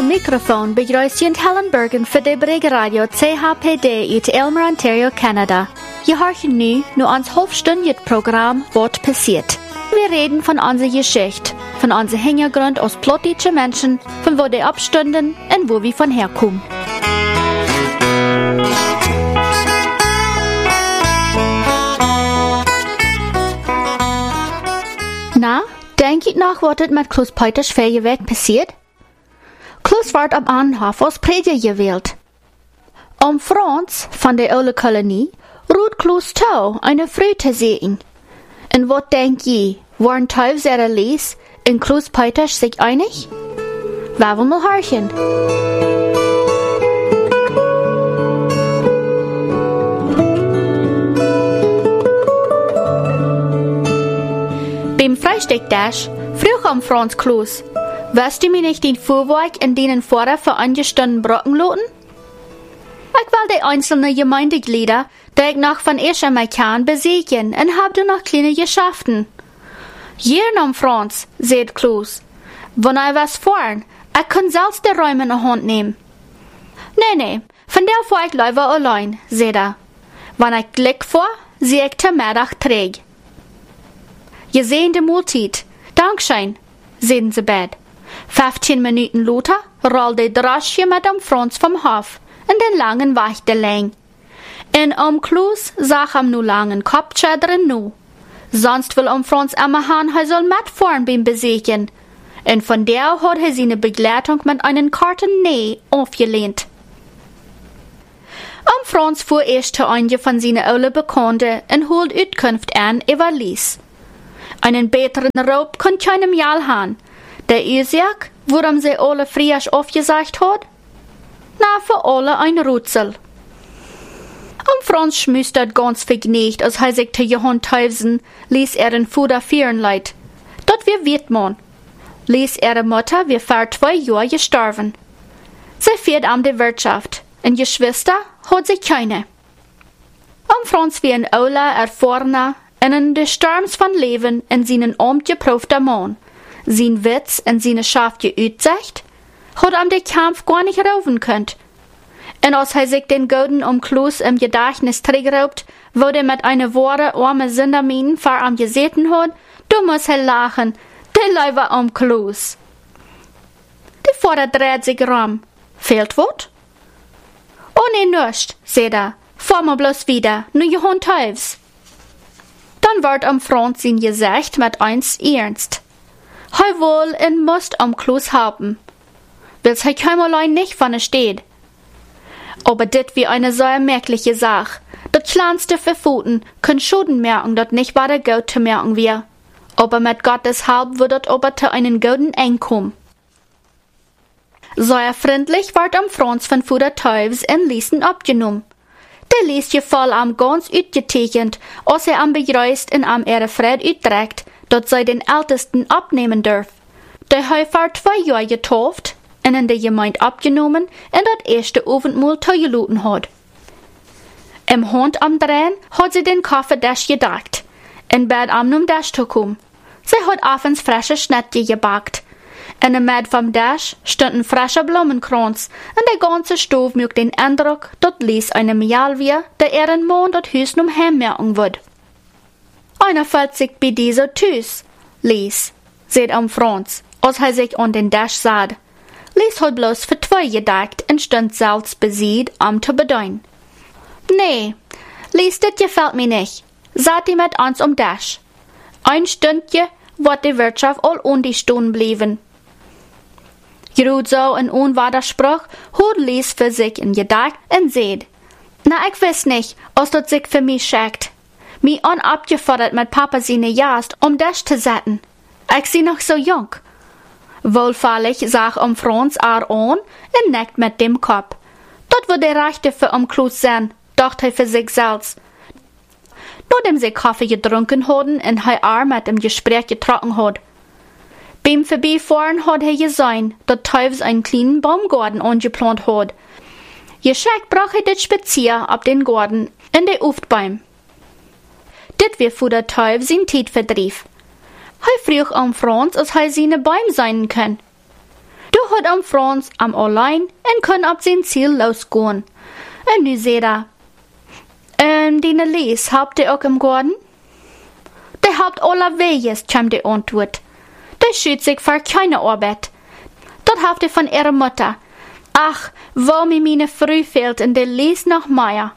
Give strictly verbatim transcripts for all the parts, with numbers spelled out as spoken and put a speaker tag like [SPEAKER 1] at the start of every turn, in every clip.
[SPEAKER 1] microfoon begrüßt Helen Bergen für die Brigge Radio C H P D uit Aylmer, Ontario, Canada. Je hoort nu naar ons halfstündiges Programm Wat passiert. Wir reden von unserer Geschichte, von unserem Hintergrund als plottische Menschen, von wo die abstünden und wo wir von herkommen. Na, denk ich noch, was mit Klaus Peuters Ferienweg passiert? Klaus wird am Anhof als Prediger gewählt. Um Franz von der Olle Kolonie ruht Klaus Tau eine Frau zu sehen. Und was denkt ihr, waren Teufels ihrer Lies und Klaus Peuters sich einig? Wir wollen mal horchen. Beim Frühstückdash frug am Franz Klaus, wirst du mir nicht den Fuhrwerk in denen vorher für angestanden Brocken loten? Ich will die einzelnen Gemeindeglieder, die ich noch von erst einmal kann, besiegen und hab du noch kleine Geschäften. Hier am Franz, sagt Klaus, wenn ich was fahren, ich kann selbst die Räume in die Hand nehmen. Nee, nee, von der fahr ich lieber allein, sagt er. Wenn ich Glück vor, sehe ich der Mittag träg. Je sehen die Multit. Dankeschön, sehen sie bed. Fünfzehn Minuten later rollt die Droschke mit dem Franz vom Hof in den langen Wachteleng. In um Klaus sag am nu langen Kopfschädern nu. Sonst will um Franz immer han, er soll mitfahren beim Besiegen. Und von der hat er seine Begleitung mit einem Karten Näh aufgelehnt. Um Franz fuhr erst zu einem von seinen alten Bekannten und holt Auskunft an über Lies. Einen besseren Raub kann keinem Jahr haben. Der Ursache, warum sie alle frisch aufgesagt hat? Na, für alle ein Rätsel. Und Franz schmüstert ganz vergnügt, als er sich zu Johann Teufsen ließ er den Fuder führen leid. Dort wir wird man. Ließ ihre Mutter wie vor zwei Jahren gestorben. Sie führt an die Wirtschaft, und Geschwister hat sie keine. Und Franz wie ein Ola erfahrener, in de Sturms von Leben in seinen Amt geprüfter Mann, sein Witz in seine scharfe Aussicht, hat am der Kampf gar nicht raufen könnt. Und als er sich den Golden um Klaus im Gedächtnis trägt, wo er mit einer Worte arme Sinderminen vor am gesehen hat, du musst er lachen, der Leiber um Klaus. Die Vater dreht sich rum. Fehlt wat? Oh nee, nüscht, sagt er, fahr mal bloß wieder, nur Johann Teufels. Dann wird am Franz sein Gesicht mit eins ernst. Hei wohl in Must am Klaus haben. Will's hei keimerlei nicht von er steht. Aber dit wie eine so merkliche Sache. Dat kleinste Verfuten können Schuden merken, dat nicht war der Gott zu merken wir. Aber mit Gottes Halb wird dat aber zu einen guten Einkommen. Sehr freundlich wird am Franz von Fuder Teufels in Liesen abgenommen. Der liest je voll am ganz uitgetekend, als er am begrüßt und am ihre Fred uitträgt, dat sie den Ältesten abnehmen dürf. Der hat vor zwei Jahren getauft und in der Gemeinde abgenommen und dat erste Abendmahl zugeluten hat. Im Hand am Drehen hat sie den Kaffeedash gedacht, in Bett am num Dash zu kommen. Sie hat abends frische Schnittje gebackt. In der Mitte vom Dash stand ein frischer Blumenkranz und der ganze Stoff mögt den Eindruck, dort ließ eine Mial wir, der ihren Mann dort Hüsen umher merken wird. Einer fällt sich bei dieser Tüß, Lies, sagt am Franz, als er sich an den Dash sah. Lies hat bloß für zwei gedacht und stand selbst besiegt, am zu bedeuen. Nee, Lies, das gefällt mir nicht. Seid ihr mit uns um Dash. Ein Stündje wird die Wirtschaft all um die Stunden blieben. Gerut so ein Unwaderspruch, hat Lies für sich in Gedanken und seht. Na, ich weiß nicht, was das sich für mich schickt. Mich unabgefordert mit Papa seine Jast, um das zu setzen. Ich sie noch so jung. Wohlfällig sah um Franz ar an und neckt mit dem Kopf. Dort wird der Rechte für um Klaus sein, dachte er für sich selbst. Nachdem sie Kaffee getrunken hatten und er ar mit dem Gespräch getroffen hat. Beim Vorbeifahren hat er gesehen, dass Teufels einen kleinen Baumgarten angeplant hat. Geschickt brach er das Spazier ab den Garten in der Uftbaum. Dit wir für der Teufel sein Tiet verdrief. Er frug am Franz, als er seine Bäume sein kann. Du hat am Franz am allein en kon op zijn Ziel losgehen. En nu seht er, ähm, die Lies, habt ihr auch im Garten? Die habt alle Weges, kam die Antwort. Die schützt sich für keine Arbeit. Dort habt ihr von ihrer Mutter. Ach, wo mir meine Früh fehlt in der Lies noch mehr.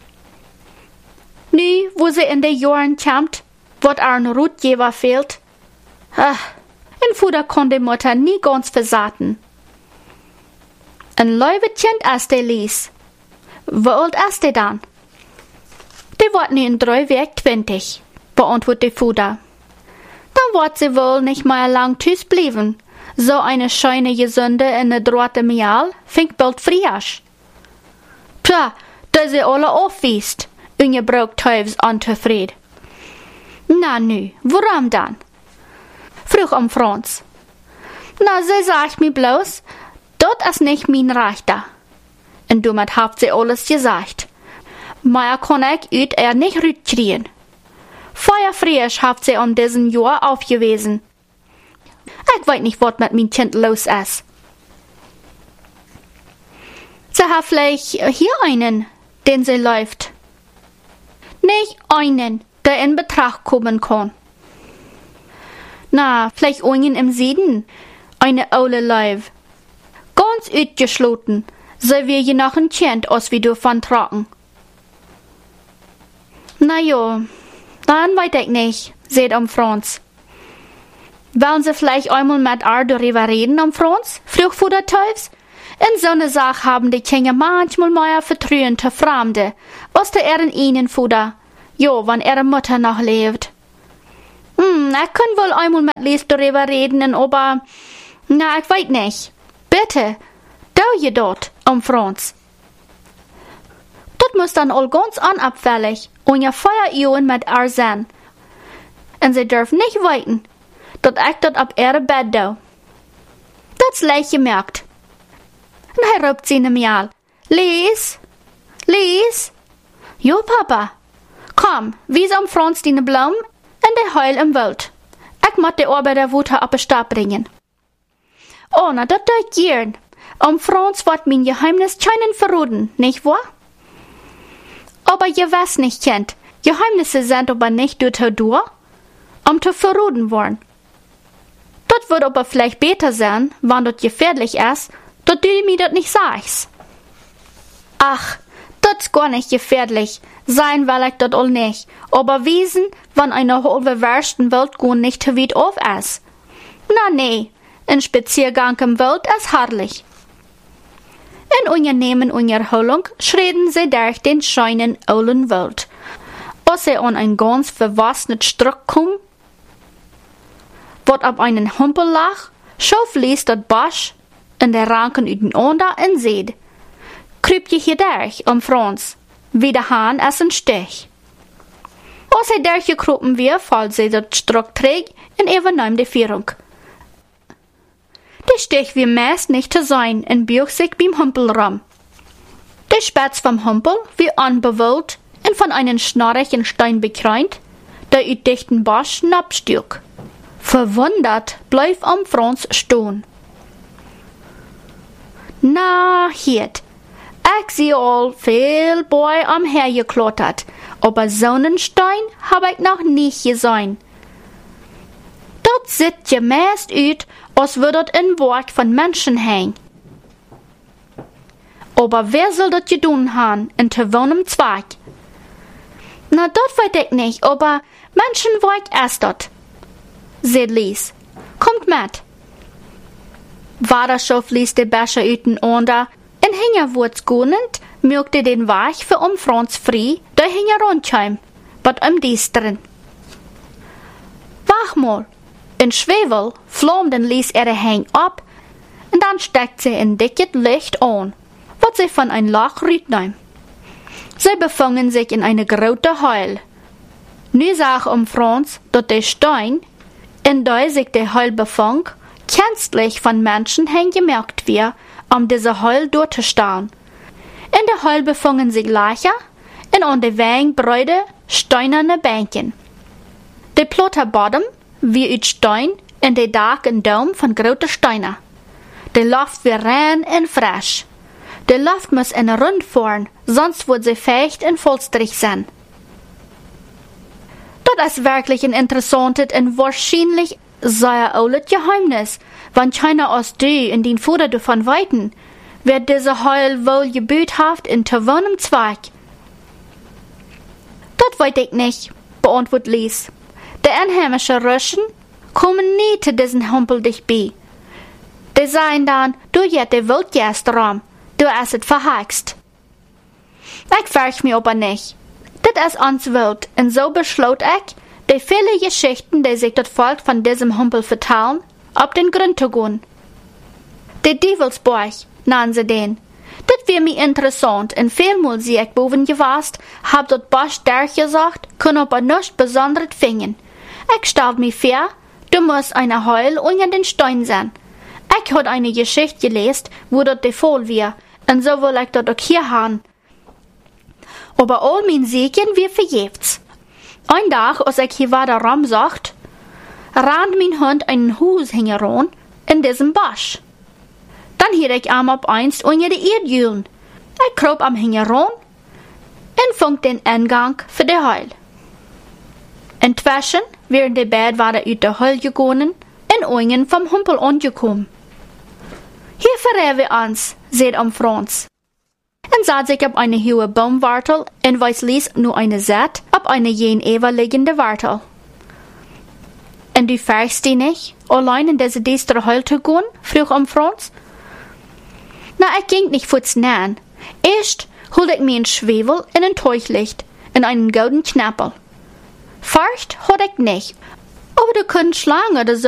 [SPEAKER 1] Nu, wo sie in den Jahren kommt, wat ein Rotgeber fehlt. Ach, en Fuder kon die Mutter nie ganz versaten. Ein Leuwetchen as die Lies. Wie alt ist die dann? Die wird nu in drei Werk twentig, beantwortet die Fuder. Dann wird sie wohl nicht mehr lang tüß bleiben. So eine schöne Gesunde in der droite Mial fängt bald frisch. Tja, da sie alle aufwiest, ungebraucht Teufels unzufrieden. Na nu, warum dann? Frug am Franz. Na, sie sagt mir bloß, dort ist nicht mein Rechter. Und damit habt sie alles gesagt. Maar kann ich ut er nicht rütkriegen. Feuerfrisch habt sie um diesen Jahr aufgewiesen. Ich weiß nicht, was mit mein Kind los ist. Sie hat vielleicht hier einen, den sie läuft. Nicht einen, der in Betracht kommen kann. Na, vielleicht einen im Süden, eine aule Leib. Ganz utgeschloten, so wie je noch ein Kind, als wie du von tragen. Na jo, dann weiß ich nicht, seht am Franz. Wollen Sie vielleicht einmal mit ihr darüber reden, am Franz? Frug Fuder Teufels. In so ne Sache haben die Kinder manchmal mehr Vertrauen zu Fremde, als zu ihren ihnen Fuder. Jo, wenn ihre Mutter noch lebt. Hm, ich kann wohl einmal mit Lies darüber reden, aber, na, ich weiß nicht. Bitte, do je dort, am Franz. Das muss dann all ganz unabfällig und ja Feuerionen mit ihr sein. Und sie dürfen nicht weiten, dat ich dat ab ihre Bett do. Das leicht gemerkt. Und er ruft sie in Mial. Lies? Lies? Jo, Papa. Komm, wies am Franz die Blum en de Heul im Wald. Ich muss die Arbeiter Wutter ab den Stab bringen. Oh, na, dat tue ich gern. Am Franz wird mein Geheimnis keinen verraten, nicht wahr? Aber je was nicht kennt, Geheimnisse sind aber nicht durch durch, um zu verraten worden. Das wird aber vielleicht besser sein, wenn das gefährlich ist, dass du mir das nicht sagst. Ach, das ist gar nicht gefährlich, sein will ich das all nicht, aber wissen, wenn eine halbe Wersten Welt gehen nicht zu weit auf ist. Na nee, ein Spaziergang im Wald ist herrlich. In ungenehmen Unterholung schreden sie durch den schönen ollen Wald. Als sie an ein ganz verwassenes Stück kommen, wat op einen Humpel lag, schoof Lies dat Bosch in der Ranken uiteinander en zeid. Kruip je hier durch, um Franz, wie der Hahn es ein Stich. Als hij durchgekropen weer, valt sie dat Stück trägt en even nahm die Führung. Der Stich wie meist nicht zu sein en bieg sich beim Humpel rum. Der Spatz vom Humpel wie unbewollt en von einem schnorrigen Stein bekreunt, der uit dichten Bosch abstürzt. Verwundert bleif am Franz stehen. Na, hiet, ich sehe all viel Boy am hergeklottert, aber Sonnenstein hab ich noch nicht gesehen. Dort sieht je meist uit, als würde das in Werk von Menschen hängen. Aber wer soll das gedun haben, in zu wohnem Zweig? Na, das weiß ich nicht, aber Menschenwerk ist das. Seht Lies, kommt mit. Vader schof Lies de Becher uiteinander, en hingerwurz gonend, mögte den Weg für um Franz frei, der hinger rundheim, wat um dies drin. Wach mal, in Schwefel flammten Lies ihre Hang ab, und dann steckt sie in dicket Licht an, wat sie von ein Loch rütneim. Sie befangen sich in eine grote Heul. Nu sag um Franz, dat der Stein, in der sich der Heul befand, künstlich von Menschen gemerkt wird, um diese Heul durchzustehen. In der Heul befanden sich Löcher und an der Wang breite, steinerne Bänken. Der platte Boden wie aus Stein in der Dach und Dom von großen Steinen. De Luft wird rein und frisch. De Luft muss in Rund fahren, sonst wird sie feucht und vollstrig sein. Das ist wirklich ein interessantes und wahrscheinlich sehr altes Geheimnis. Wenn keiner aus du in den Fuder davon weiten, wird diese Heil wohl gebüthaft in gewohnem Zweig. Das weiß ich nicht, beantwortet Lies. Die einheimischen Russen kommen nie zu diesen Humpel dich bei. Die sagen dann, du jet die Wildgäste rum, du hast es verhext. Ich frag mich aber nicht. Das ist uns wild, und so beschloss ich, die viele Geschichten, die sich das Volk von diesem Humpel vertellen, auf den Grund zu gehen. Die Dievelsburg, nennen sie den. Das wär mir interessant, und vielmal sie ich boven gewast, hab dort Bosch gesagt, kann aber nichts Besonderes finden. Ich stell mir vor, du musst eine Heul unter den Stein sein. Ich hab eine Geschichte gelesen, wo dort der Fall wär, und so will ich dort auch hier haben. Aber all mein Siegen wir vergebens. Ein Tag, als ich hier weiter rumsacht, rannt mein Hund einen Hus hingeran in diesem Busch. Dann hielt ich am ab einst unter die Erdjülen. Ich krob am hingeran und fand den Eingang für die Heul. Inzwischen während die beiden weiter aus der Heul gegangen und unten vom Humpel angekommen. Hier verrät wir uns, seht am Franz. Und sah sich ab eine hohe Baumwartel und weiß ließ nur eine Saat ab eine jen liegende Wartel. Und du fragst die nicht, allein in diese düstere Heul zu gehen? Frug am Franz. Na, ich ging nicht futz nahen. Erst holte ich mir einen Schwefel in ein Teuchlicht und einen golden Knappel. Furcht hatte ich nicht, aber du könntest schlagen oder so